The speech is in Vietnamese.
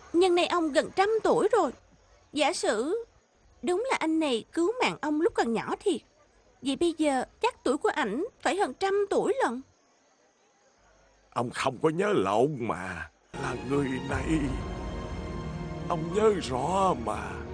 Nhân này ông gần 100 tuổi rồi. Giả sử đúng là anh này cứu mạng ông lúc còn nhỏ thiệt, vậy bây giờ chắc tuổi của ảnh phải hơn 100 tuổi lận. Ông không có nhớ lộn mà. Là người này. Ông nhớ rõ mà.